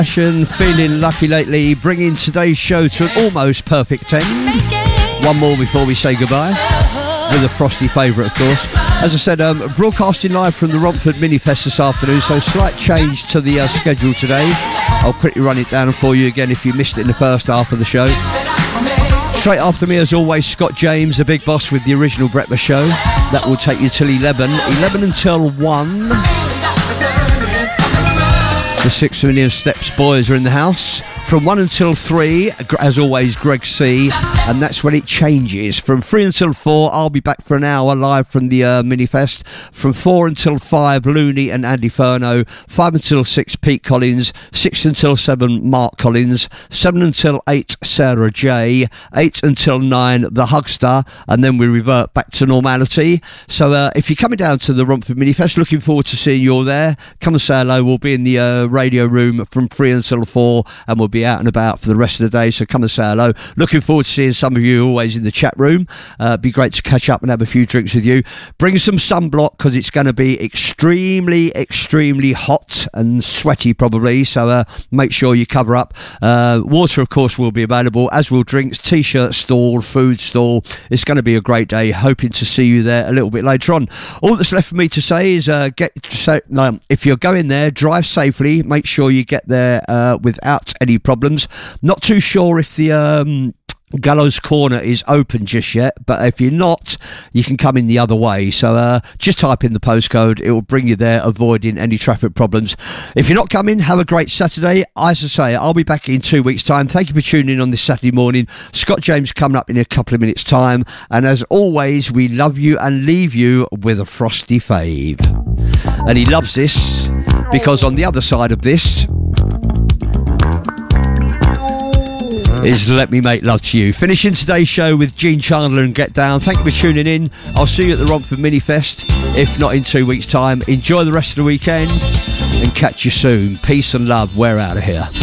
Feeling lucky lately, bringing today's show to an almost perfect 10. One more before we say goodbye, with a frosty favourite, of course. As I said, broadcasting live from the Romford Minifest this afternoon, so slight change to the schedule today. I'll quickly run it down for you again if you missed it in the first half of the show. Straight after me, as always, Scott James, the big boss, with the original breakfast show. That will take you till 11 until 1. The 6 Million Steps boys are in the house. From 1 until 3, as always, Greg C. And that's when it changes. From 3 until 4, I'll be back for an hour live from the Minifest. From 4 until 5, Looney and Andy Furno. 5 until 6, Pete Collins. 6 until 7, Mark Collins. 7 until 8, Sarah J. 8 until 9, The Hugster. And then we revert back to normality. So if you're coming down to the Romford Minifest, looking forward to seeing you all there. Come and say hello. We'll be in the radio room from 3 until 4, and we'll be out and about for the rest of the day, so come and say hello. Looking forward to seeing some of you always in the chat room. Be great to catch up and have a few drinks with you. Bring some sunblock, because it's going to be extremely hot and sweaty probably, so make sure you cover up. Water, of course, will be available, as will drinks, t-shirt stall, food stall. It's going to be a great day. Hoping to see you there a little bit later on. All that's left for me to say is if you're going there, drive safely. Make sure you get there without any problems. Not too sure if the Gallows Corner is open just yet, but if you're not, you can come in the other way. So just type in the postcode, it will bring you there, avoiding any traffic problems. If you're not coming, have a great Saturday. As I say, I'll be back in 2 weeks' time. Thank you for tuning in on this Saturday morning. Scott James coming up in a couple of minutes' time, and as always, we love you and leave you with a frosty fave. And he loves this because on the other side of this is Let Me Make Love to You. Finishing today's show with Gene Chandler and Get Down. Thank you for tuning in. I'll see you at the Romford Minifest, if not in 2 weeks' time. Enjoy the rest of the weekend and catch you soon. Peace and love. We're out of here.